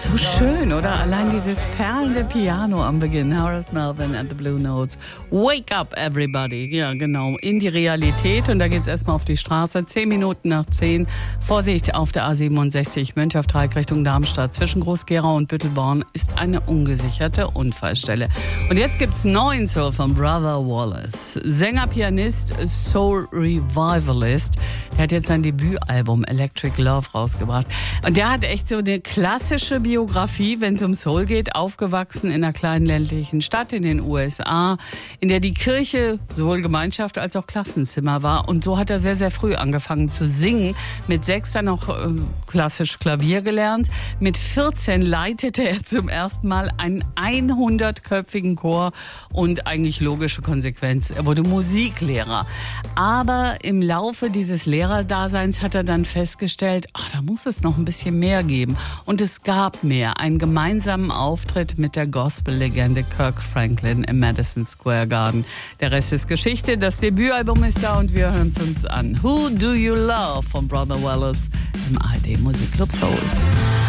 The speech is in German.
So schön, oder? Allein dieses perlende Piano am Beginn. Harold Melvin and the Blue Notes. Wake up, everybody. Ja, genau. In die Realität. Und da geht's erstmal auf die Straße. 10 Minuten nach 10. Vorsicht auf der A67 Mönchhaft-Dreieck Richtung Darmstadt. Zwischen Groß-Gerau und Büttelborn ist eine ungesicherte Unfallstelle. Und jetzt gibt's neuen Soul von Brother Wallace. Sänger, Pianist, Soul Revivalist. Er hat jetzt sein Debütalbum Electric Love rausgebracht. Und der hat echt so eine klassische Biografie, wenn es um Soul geht, aufgewachsen in einer kleinen ländlichen Stadt in den USA, in der die Kirche sowohl Gemeinschaft als auch Klassenzimmer war. Und so hat er sehr, sehr früh angefangen zu singen. Mit 6 dann noch klassisch Klavier gelernt. Mit 14 leitete er zum ersten Mal einen 100-köpfigen Chor und eigentlich logische Konsequenz, er wurde Musiklehrer. Aber im Laufe dieses Lehrerdaseins hat er dann festgestellt, da muss es noch ein bisschen mehr geben. Und es gab mehr. Einen gemeinsamen Auftritt mit der Gospel-Legende Kirk Franklin im Madison Square Garden. Der Rest ist Geschichte. Das Debütalbum ist da und wir hören es uns an. Who Do You Love von Brother Wallace im ARD Musikclub Soul.